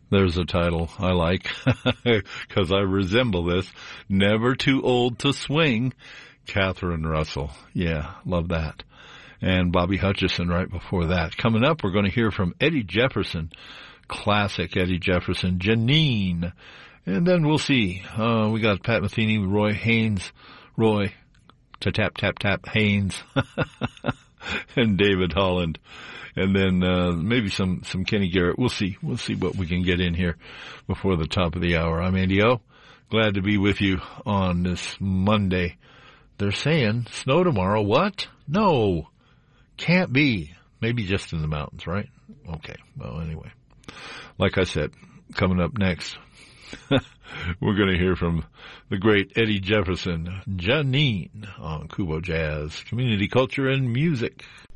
There's a title I like because I resemble this. Never Too Old to Swing, Catherine Russell. Yeah, love that. And Bobby Hutcherson right before that. Coming up, we're going to hear from Eddie Jefferson, classic Eddie Jefferson, Janine. And then we'll see. We got Pat Metheny, Roy Haynes, tap, tap, tap, Haynes, and David Holland. And then maybe some Kenny Garrett. We'll see. We'll see what we can get in here before the top of the hour. I'm Andy O. Glad to be with you on this Monday. They're saying snow tomorrow. What? No. Can't be. Maybe just in the mountains, right? Okay. Well, anyway. Like I said, coming up next, we're going to hear from the great Eddie Jefferson, Janine, on Kubo Jazz, Community Culture and Music.